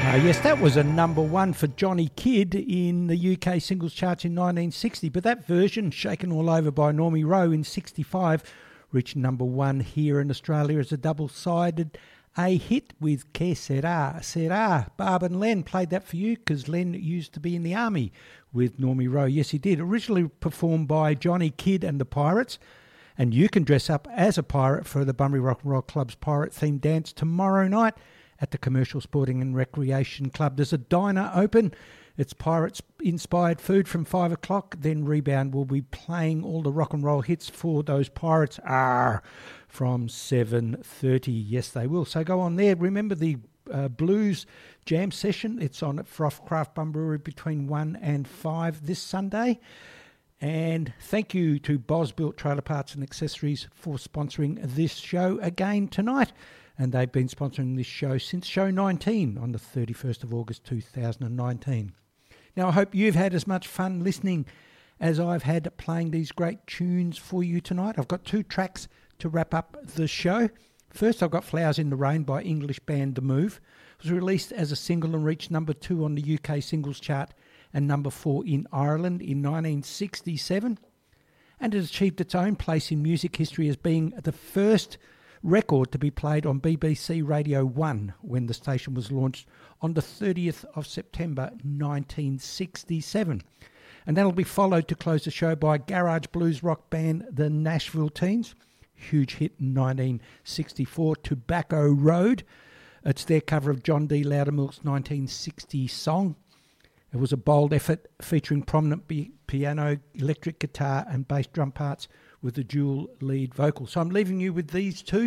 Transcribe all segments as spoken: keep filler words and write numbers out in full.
Uh, yes, that was a number one for Johnny Kidd in the U K singles charts in nineteen sixty, but that version, Shaken All Over by Normie Rowe in sixty-five, reached number one here in Australia as a double-sided A hit with Que Sera, Sera. Barb and Len played that for you because Len used to be in the army with Normie Rowe. Yes, he did. Originally performed by Johnny Kidd and the Pirates. And you can dress up as a pirate for the Bunbury Rock and Roll Club's pirate-themed dance tomorrow night at the Commercial Sporting and Recreation Club. There's a diner open. It's Pirates-inspired food from five o'clock. Then Rebound will be playing all the rock and roll hits for those Pirates are from seven thirty. Yes, they will. So go on there. Remember the uh, Blues Jam Session. It's on at Froth Craft Bum Brewery between one and five this Sunday. And thank you to Bosbuilt Trailer Parts and Accessories for sponsoring this show again tonight. And they've been sponsoring this show since show nineteen on the thirty-first of August two thousand nineteen. Now, I hope you've had as much fun listening as I've had playing these great tunes for you tonight. I've got two tracks to wrap up the show. First, I've got Flowers in the Rain by English band The Move. It was released as a single and reached number two on the U K singles chart and number four in Ireland in nineteen sixty-seven. And it achieved its own place in music history as being the first record to be played on B B C Radio one when the station was launched on the thirtieth of September nineteen sixty-seven. And that'll be followed to close the show by garage blues rock band The Nashville Teens. Huge hit in nineteen sixty-four, Tobacco Road. It's their cover of John D. Loudermilk's nineteen sixty song. It was a bold effort featuring prominent b- piano, electric guitar and bass drum parts with a dual lead vocal. So I'm leaving you with these two,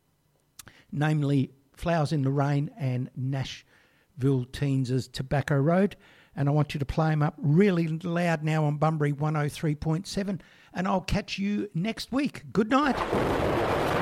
namely Flowers in the Rain and Nashville Teens' Tobacco Road. And I want you to play them up really loud now on Bunbury one oh three point seven. And I'll catch you next week. Good night.